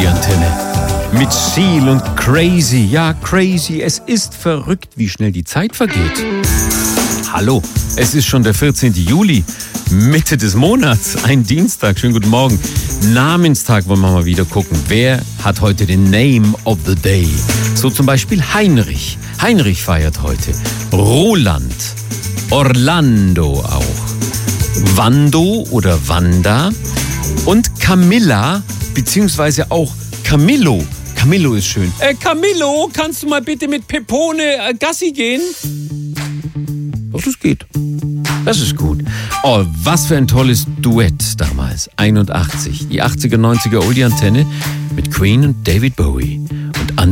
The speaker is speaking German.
Uli-Antenne. Mit Seal und Crazy. Ja, Crazy. Es ist verrückt, wie schnell die Zeit vergeht. Hallo, es ist schon der 14. Juli, Mitte des Monats, ein Dienstag. Schönen guten Morgen. Namenstag wollen wir mal wieder gucken. Wer hat heute den Name of the Day? So zum Beispiel Heinrich. Heinrich feiert heute. Roland. Orlando auch. Wando oder Wanda. Und Camilla, beziehungsweise auch Camillo. Camillo ist schön. Camillo, kannst du mal bitte mit Pepone Gassi gehen? Doch, das geht. Das ist gut. Oh, was für ein tolles Duett damals. 81. Die 80er, 90er Uli-Antenne mit Queen und David Bowie.